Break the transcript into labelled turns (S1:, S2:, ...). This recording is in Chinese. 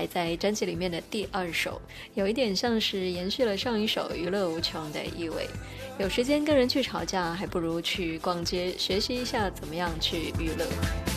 S1: 排在专辑里面的第2首，有一点像是延续了上一首娱乐无穷的意味。有时间跟人去吵架，还不如去逛街，学习一下怎么样去娱乐。